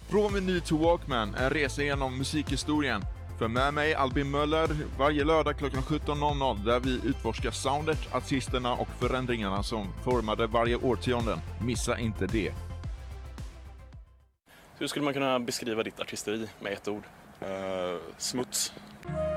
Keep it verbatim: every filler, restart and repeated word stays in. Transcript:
Från vinyl till Walkman, en resa genom musikhistorien. För med mig Albin Möller varje lördag klockan sjutton noll noll där vi utforskar soundet, artisterna och förändringarna som formade varje årtionden. Missa inte det. Hur skulle man kunna beskriva ditt artisteri med ett ord? Uh, smuts.